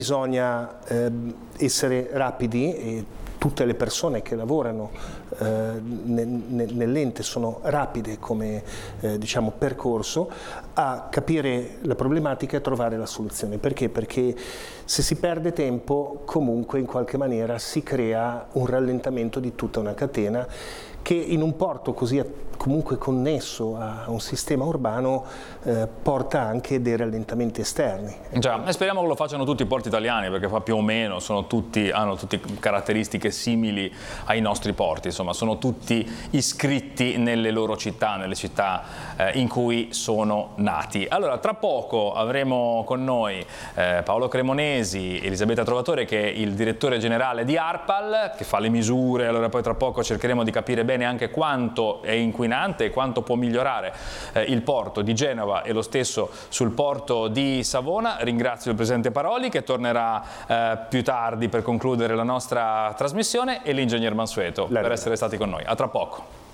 Bisogna essere rapidi e tutte le persone che lavorano nell'ente sono rapide come diciamo, percorso a capire la problematica e a trovare la soluzione. Perché? Perché se si perde tempo comunque in qualche maniera si crea un rallentamento di tutta una catena che in un porto così comunque connesso a un sistema urbano porta anche dei rallentamenti esterni. Già, e speriamo che lo facciano tutti i porti italiani, perché fa più o meno, hanno tutti caratteristiche simili ai nostri porti, insomma sono tutti iscritti nelle loro città, nelle città in cui sono nati. Allora, tra poco avremo con noi Paolo Cremonesi, Elisabetta Trovatore, che è il direttore generale di ARPAL, che fa le misure. Allora poi tra poco cercheremo di capire bene anche quanto è inquinante e quanto può migliorare il porto di Genova e lo stesso sul porto di Savona. Ringrazio il presidente Paroli, che tornerà più tardi per concludere la nostra trasmissione, e l'ingegner Mansueto per essere stati con noi. A tra poco.